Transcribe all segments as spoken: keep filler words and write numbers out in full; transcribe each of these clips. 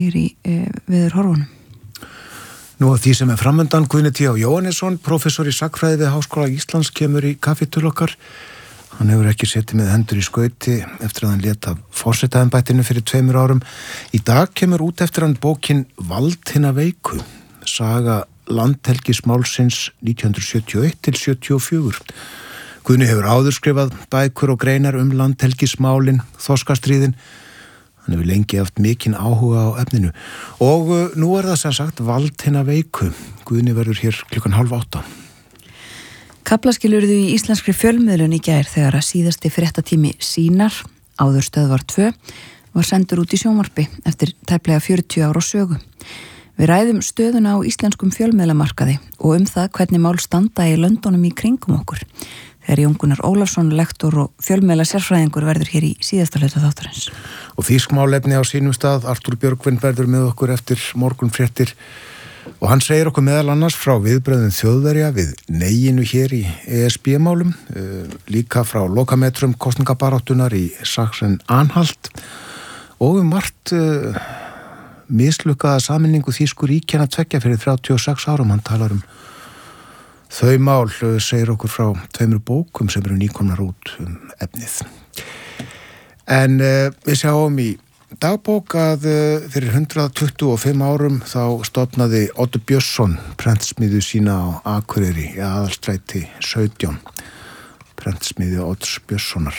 í e, veður horfunum. Nú að því sem er framöndan, Guðni T. Jóhannesson, prófessor í sagnfræði við Háskóla Íslands, kemur í kaffi til okkar. Hann hefur ekki setið með hendur í skauti eftir að hann lét af forsetaembættinu fyrir tveimur árum. Í dag kemur út eftir hann bókin Vald hinna veiku, saga landhelgismálsins nítján hundruð sjötíu og eitt til sjötíu og fjögur. Guðni hefur áður skrifað bækur og greinar um landhelgismálin, þorskastríðin. Hann hefur lengi haft mikinn áhuga á efninu og uh, nú er það sem sagt Vald hinna veiku. Guðni verður hér klukkan hálf átta. Kaflaskilurðu í íslenskri fjölmiðlun í gær þegar að síðasti fréttatími Sýnar, áður stöðvar tvö, var sendur út í sjónvarpi eftir tæplega fjörutíu ára sögu. Við ræðum stöðuna á íslenskum fjölmiðlamarkaði og um það hvernig mál standa í löndunum í kringum okkur. Þegar Jón Gunnar Ólafsson, lektor og fjölmiðla sérfræðingur verður hér í síðasta hluta þáttarins. Og þýskmálefni á sínum stað, Artúr Björgvin verður með okkur eftir morgunfréttir og hann segir okkur meðal annars frá viðbröðum Þjóðverja við neyinu hér í E S B-málum, líka frá lokametrum kosningabaráttunar í Sachsen-Anhalt og um margt uh, mislukkaða sameiningu þýsku ríkjanna tveggja fyrir þrjátíu og sex árum. Hann talar um þau mál, segir okkur frá tveimur bókum sem eru nýkomnar út um efnið. En uh, við sjáum í dagbók að uh, fyrir hundrað tuttugu og fimm árum þá stofnaði Oddur Björnsson prentsmiðju sína á Akureyri í Aðalstræti sautján. Prentsmiðju Odds Björnssonar.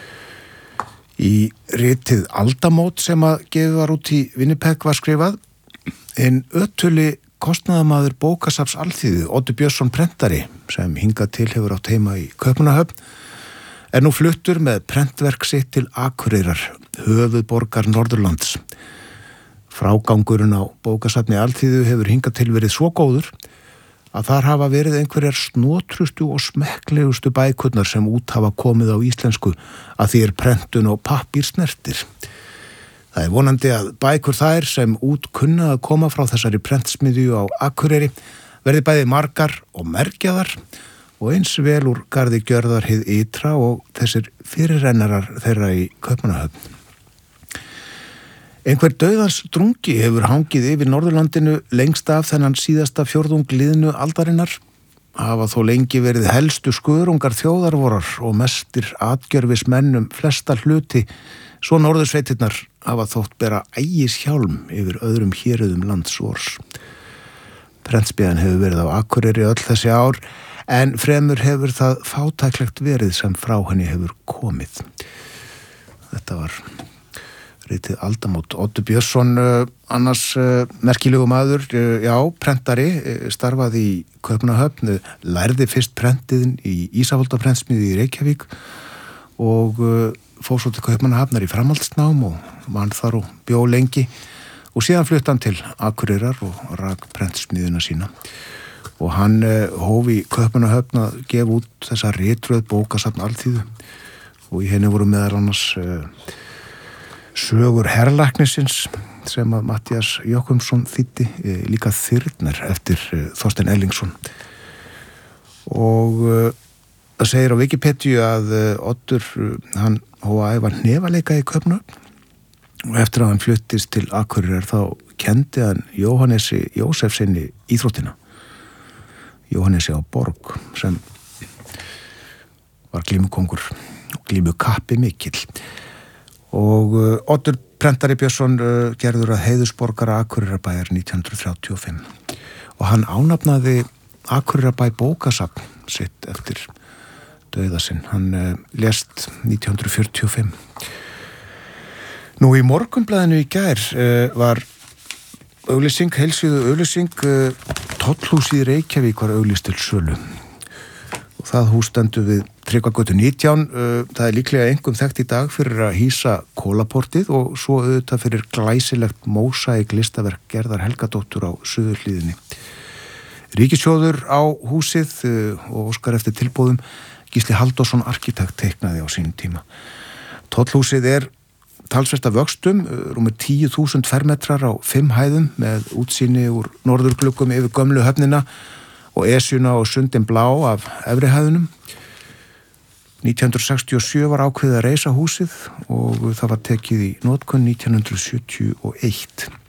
Í ritið Aldamót sem að gefið var út í Winnipeg var skrifað: en ötuli kostnaðarmaður bókasafns alþýðu, Oddur Björnsson prentari, sem hingað til hefur átt heima í Kaupmannahöfn, er nú fluttur með prentverk sitt til Akureyrar, höfuðborgar Norðurlands. Frágangurinn á bókasafni alþýðu hefur hingað til verið svo góður að þar hafa verið einhverjar snotrustu og smekklegustu bækurnar sem út hafa komið á íslensku að því er prentun og pappír snertir. Það er vonandi að bækur þær sem út kunna að koma frá þessari prentsmiðju á Akureyri verði bæði margar og merkjaðar og eins vel úr garði gjörðar hið ytra og þessir fyrirrennarar þeirra í Kaupmannahöfn. Einhver dauðans drungi hefur hangið yfir Norðurlandinu lengst af þennan síðasta fjórðung liðnu aldarinnar. Hafa þó lengi verið helstu skörungar þjóðarvorar og mestir atgjörfismenn um flesta hluti, svo norðursveitirnar hafa þótt bera ægishjálm yfir öðrum héruðum landsvors. Prentsmiðjan hefur verið á Akureyri öll þessi ár, en fremur hefur það fátæklegt verið sem frá henni hefur komið. Þetta var ritið Aldamót. Oddur Björnsson, annars merkilegu maður, já, prentari, starfaði í Kaupmannahöfn, lærði fyrst prentiðin í Ísafoldarprentsmiðju í Reykjavík og fór svo til Kaupmannahafnar í framhaldsnám og vann þar og bjó lengi og síðan flutti hann til Akureyrar og rak prentsmiðjuna sína. Og hann eh, hóf í Kaupmannahöfn að gefa út þessa ritröð bókasafn alþýðu og í henni voru meðal annars eh, sögur herlæknisins sem að Matthías Jochumsson þýddi, eh, líka Þyrnir eftir eh, Þorstein Ellingsson. Og eh, það segir á Wikipedia að eh, Oddur, eh, hann hóf að æfa hnefaleika í Kaupmannahöfn og eftir að hann fluttist til Akureyrar þá kenndi hann Jóhannesi Jósefssyni íþróttina. Jóhannesi á Borg sem var glímukongur og glímukappi mikill. Og uh, Oddur prentari Björnsson uh, gerður að heiðusborgara Akureyrarbæjar nítján hundruð þrjátíu og fimm og hann ánafnaði Akureyrbæ bókasafn sitt eftir dauða sinn. Hann uh, lést nítján hundruð fjörutíu og fimm. Nú í Morgunblaðinu í gær uh, var auglýsing, heilsíðu auglýsing, uh, Tollhúsið í Reykjavík var auglýst til sölu og það hús stendur við Tryggvagötu nítján. Uh, það er líklega einkum þekkt í dag fyrir að hýsa Kólaportið og svo auðvitað fyrir glæsilegt mósaík listaverk Gerðar Helgadóttur á Suðurhlíðinni. Ríkissjóður á húsið uh, og óskar eftir tilboðum. Gísli Halldórsson arkitekt teiknaði á sínum tíma. Tollhúsið er talsvert af vöxtum, rúmir tíu þúsund fermetrar á fimm hæðum með útsýni úr norðurgluggum yfir gömlu höfnina og Esjuna og Sundin blá af efri hæðunum. nítján hundruð sextíu og sjö var ákveðið að reisa húsið og það var tekið í notkun nítján hundruð sjötíu og eitt.